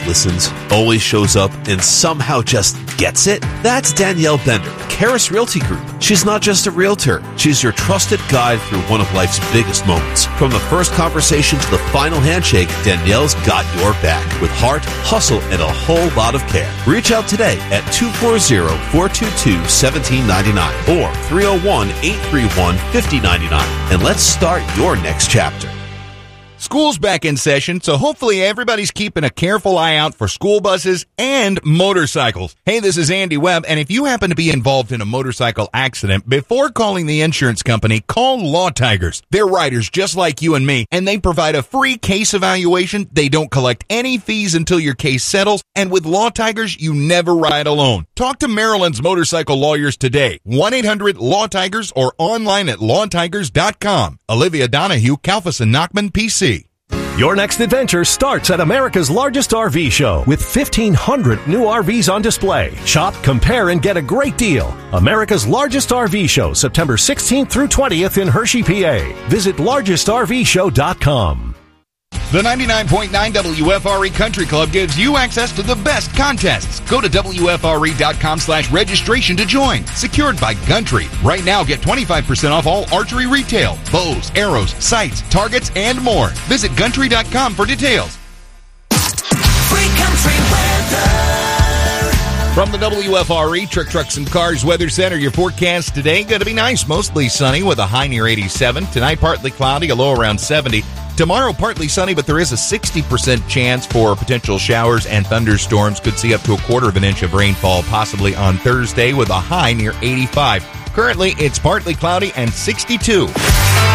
listens, always shows up, and somehow just gets it? That's Danielle Bender, Karis Realty Group. She's not just a realtor. She's your trusted guide through one of life's biggest moments. From the first conversation to the final handshake, Danielle's got your back with heart, hustle, and a whole lot of care. Reach out today at 240-422-1799 or 301-831-5099, and let's start your next chapter. School's back in session, so hopefully everybody's keeping a careful eye out for school buses and motorcycles. Hey, this is Andy Webb, and if you happen to be involved in a motorcycle accident, before calling the insurance company, call Law Tigers. They're riders just like you and me, and they provide a free case evaluation. They don't collect any fees until your case settles, and with Law Tigers, you never ride alone. Talk to Maryland's motorcycle lawyers today. 1-800-LAW-TIGERS or online at lawtigers.com. Olivia Donahue, Kalfas and Nachman, PC. Your next adventure starts at America's largest RV show with 1,500 new RVs on display. Shop, compare, and get a great deal. America's largest RV show, September 16th through 20th in Hershey, PA. Visit largestrvshow.com. The 99.9 WFRE Country Club gives you access to the best contests. Go to WFRE.com/registration to join. Secured by Gundry. Right now, get 25% off all archery retail, bows, arrows, sights, targets, and more. Visit Gundry.com for details. Free country weather. From the WFRE Truck, Trucks, and Cars Weather Center, your forecast today going to be nice. Mostly sunny with a high near 87. Tonight, partly cloudy, a low around 70. Tomorrow, partly sunny, but there is a 60% chance for potential showers and thunderstorms. Could see up to a quarter of an inch of rainfall, possibly on Thursday, with a high near 85. Currently, it's partly cloudy and 62.